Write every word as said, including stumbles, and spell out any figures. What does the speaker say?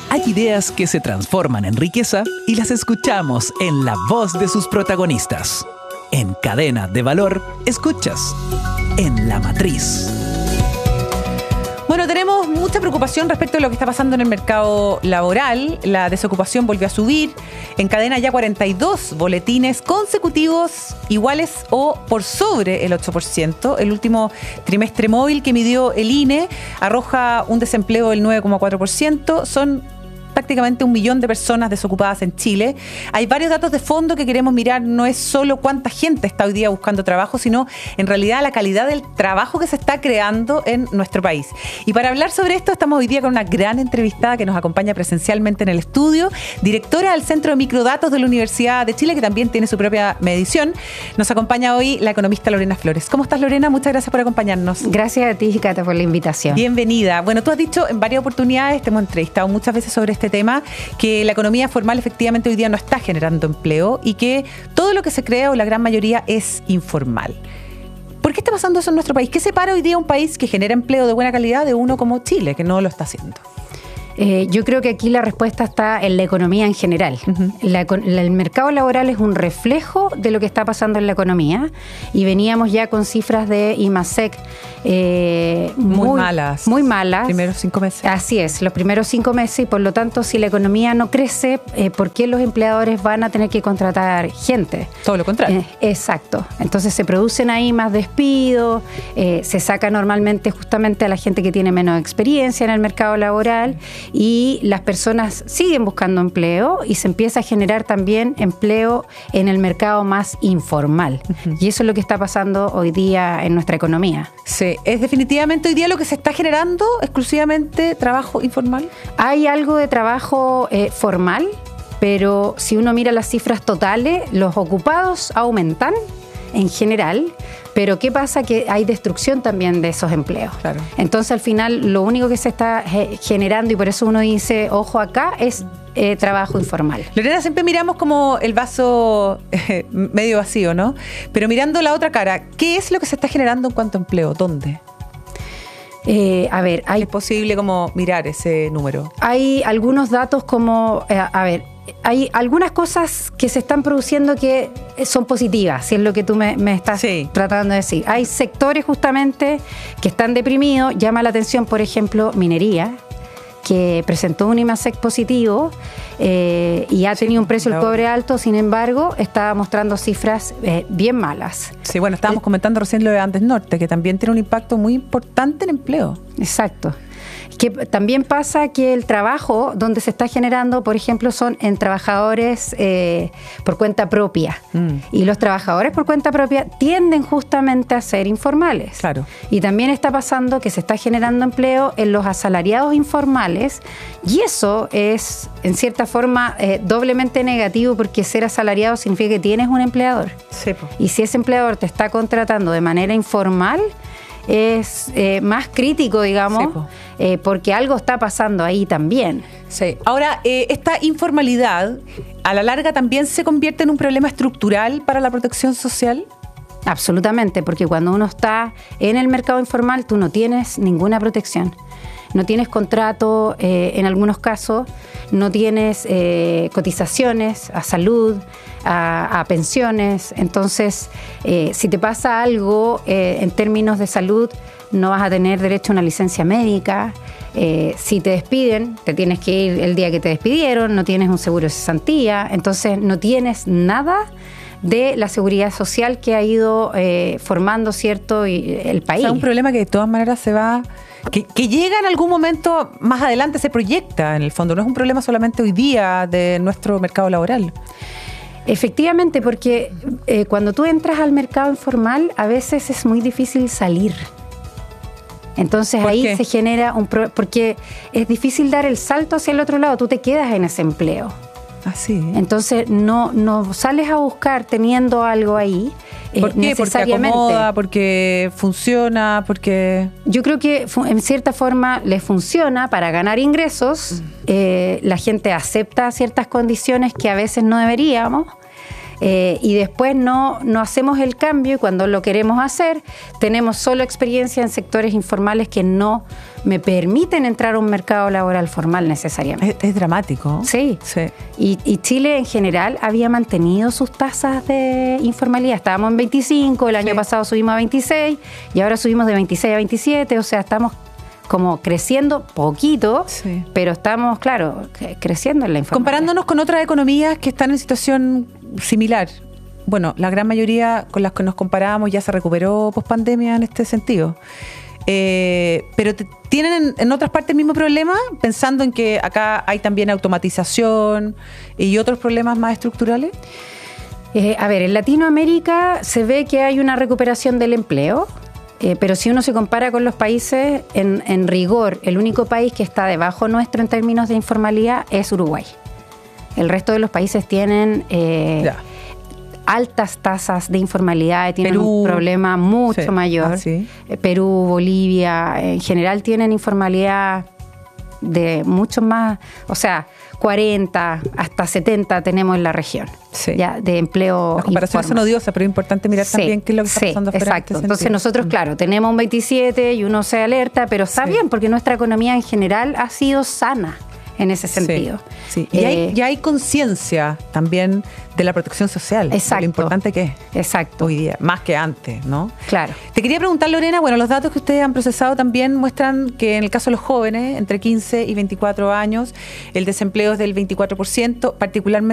Hay ideas que se transforman en riqueza y las escuchamos en la voz de sus protagonistas. En Cadena de Valor, escuchas En la Matriz. Bueno, tenemos mucha preocupación respecto a lo que está pasando en el mercado laboral. La desocupación volvió a subir. Encadena ya cuarenta y dos boletines consecutivos iguales o por sobre el ocho por ciento. El último trimestre móvil que midió el I N E arroja un desempleo del nueve coma cuatro por ciento. Son prácticamente un millón de personas desocupadas en Chile. Hay varios datos de fondo que queremos mirar. No es solo cuánta gente está hoy día buscando trabajo, sino en realidad la calidad del trabajo que se está creando en nuestro país. Y para hablar sobre esto estamos hoy día con una gran entrevistada que nos acompaña presencialmente en el estudio, directora del Centro de Microdatos de la Universidad de Chile, que también tiene su propia medición. Nos acompaña hoy la economista Lorena Flores. ¿Cómo estás, Lorena? Muchas gracias por acompañarnos. Gracias a ti, Cata, por la invitación. Bienvenida. Bueno, tú has dicho en varias oportunidades, te hemos entrevistado muchas veces sobre este tema, que la economía formal efectivamente hoy día no está generando empleo y que todo lo que se crea o la gran mayoría es informal. ¿Por qué está pasando eso en nuestro país? ¿Qué separa hoy día un país que genera empleo de buena calidad de uno como Chile, que no lo está haciendo? Eh, yo creo que aquí la respuesta está en la economía en general. Uh-huh. La, la, el mercado laboral es un reflejo de lo que está pasando en la economía y veníamos ya con cifras de IMASEC eh, muy, muy malas. Muy malas. Primeros cinco meses. Así es, los primeros cinco meses y por lo tanto si la economía no crece, eh, ¿por qué los empleadores van a tener que contratar gente? Todo lo contrario. Eh, exacto. Entonces se producen ahí más despidos, eh, se saca normalmente justamente a la gente que tiene menos experiencia en el mercado laboral y las personas siguen buscando empleo y se empieza a generar también empleo en el mercado más informal. Uh-huh. Y eso es lo que está pasando hoy día en nuestra economía. Sí, ¿es definitivamente hoy día lo que se está generando exclusivamente trabajo informal? Hay algo de trabajo eh, formal, pero si uno mira las cifras totales, los ocupados aumentan en general, pero ¿qué pasa? Que hay destrucción también de esos empleos. Claro. Entonces, al final, lo único que se está generando, y por eso uno dice, ojo acá, es eh, trabajo informal. Lorena, siempre miramos como el vaso eh, medio vacío, ¿no? Pero mirando la otra cara, ¿qué es lo que se está generando en cuanto a empleo? ¿Dónde? Eh, a ver, hay... ¿Es posible como mirar ese número? Hay algunos datos como, eh, a ver, hay algunas cosas que se están produciendo que son positivas, si es lo que tú me, me estás sí. tratando de decir. Hay sectores justamente que están deprimidos. Llama la atención, por ejemplo, minería, que presentó un IMASEC positivo eh, y ha sí, tenido un precio del cobre alto, sin embargo, está mostrando cifras eh, bien malas. Sí, bueno, estábamos eh, comentando recién lo de Andes Norte, que también tiene un impacto muy importante en empleo. Exacto. Que también pasa que el trabajo donde se está generando, por ejemplo, son en trabajadores eh, por cuenta propia. Mm. Y los trabajadores por cuenta propia tienden justamente a ser informales. Claro. Y también está pasando que se está generando empleo en los asalariados informales y eso es, en cierta forma, eh, doblemente negativo porque ser asalariado significa que tienes un empleador. Sí, po. Y si ese empleador te está contratando de manera informal, es eh, más crítico, digamos, sí, eh, porque algo está pasando ahí también. Sí. Ahora, eh, esta informalidad, a la larga, también se convierte en un problema estructural para la protección social. Absolutamente, porque cuando uno está en el mercado informal, tú no tienes ninguna protección. No tienes contrato, eh, en algunos casos, no tienes eh, cotizaciones a salud, a, a pensiones. Entonces, eh, si te pasa algo eh, en términos de salud, no vas a tener derecho a una licencia médica. Eh, si te despiden, te tienes que ir el día que te despidieron, no tienes un seguro de cesantía. Entonces, no tienes nada de la seguridad social que ha ido eh, formando, ¿cierto?, y el país. O sea, un problema que de todas maneras se va... Que, que llega en algún momento más adelante, se proyecta en el fondo. No es un problema solamente hoy día de nuestro mercado laboral. Efectivamente, porque eh, cuando tú entras al mercado informal, a veces es muy difícil salir. Entonces ahí qué? se genera un... Pro- porque es difícil dar el salto hacia el otro lado. Tú te quedas en ese empleo. Así. Entonces no, no sales a buscar teniendo algo ahí. ¿Por qué? Porque acomoda, porque funciona, porque... Yo creo que en cierta forma le funciona para ganar ingresos. Mm. Eh, la gente acepta ciertas condiciones que a veces no deberíamos. Eh, y después no, no hacemos el cambio y cuando lo queremos hacer, tenemos solo experiencia en sectores informales que no me permiten entrar a un mercado laboral formal necesariamente. Es, es dramático. Sí. sí. Y, y Chile en general había mantenido sus tasas de informalidad. Estábamos en veinticinco, el año sí. pasado subimos a veintiséis y ahora subimos de veintiséis a veintisiete, o sea, estamos como creciendo poquito, sí. pero estamos, claro, creciendo en la informalidad. Comparándonos con otras economías que están en situación similar, bueno, la gran mayoría con las que nos comparábamos ya se recuperó pospandemia en este sentido. Eh, pero te, ¿tienen en, en otras partes el mismo problema? Pensando en que acá hay también automatización y otros problemas más estructurales. Eh, a ver, en Latinoamérica se ve que hay una recuperación del empleo, eh, pero si uno se compara con los países, en, en rigor, el único país que está debajo nuestro en términos de informalidad es Uruguay. El resto de los países tienen eh, altas tasas de informalidad y tienen Perú, un problema mucho sí. mayor. Ah, sí. Perú, Bolivia, en general tienen informalidad de mucho más, o sea, cuarenta hasta setenta tenemos en la región sí. ya de empleo. Las comparaciones son odiosas, pero es importante mirar sí, también qué es lo que está sí, pasando afuera. Exacto. Este Entonces nosotros, claro, tenemos un veintisiete y uno se alerta, pero está sí. bien porque nuestra economía en general ha sido sana en ese sentido. Sí, sí. Y, eh, hay, y hay conciencia también de la protección social, exacto, de lo importante que es exacto. hoy día, más que antes, ¿no? Claro. Te quería preguntar, Lorena, bueno, los datos que ustedes han procesado también muestran que en el caso de los jóvenes, entre quince y veinticuatro años, el desempleo es del veinticuatro por ciento, particularmente